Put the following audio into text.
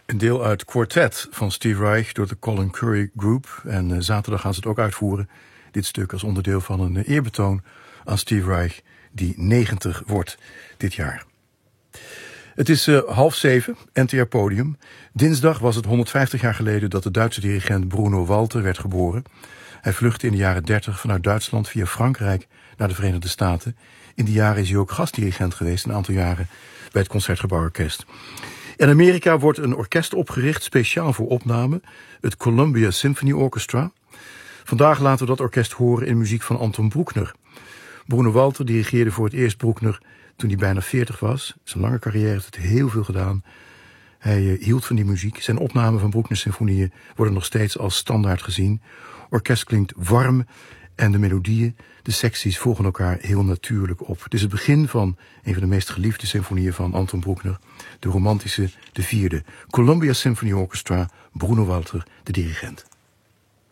Een deel uit Quartet van Steve Reich door de Colin Currie Group. En zaterdag gaan ze het ook uitvoeren. Dit stuk als onderdeel van een eerbetoon aan Steve Reich, die 90 wordt dit jaar. Het is 6:30, NTR Podium. Dinsdag was het 150 jaar geleden dat de Duitse dirigent Bruno Walter werd geboren. Hij vluchtte in de jaren 30 vanuit Duitsland via Frankrijk naar de Verenigde Staten. In die jaren is hij ook gastdirigent geweest, een aantal jaren bij het Concertgebouworkest. In Amerika wordt een orkest opgericht, speciaal voor opname, het Columbia Symphony Orchestra. Vandaag laten we dat orkest horen in muziek van Anton Bruckner. Bruno Walter dirigeerde voor het eerst Bruckner toen hij bijna 40 was. Zijn lange carrière heeft het heel veel gedaan. Hij hield van die muziek. Zijn opnamen van Bruckner symfonieën worden nog steeds als standaard gezien. Orkest klinkt warm en de melodieën, de secties volgen elkaar heel natuurlijk op. Het is het begin van een van de meest geliefde symfonieën van Anton Bruckner, de romantische, de 4e. Columbia Symphony Orchestra, Bruno Walter, de dirigent.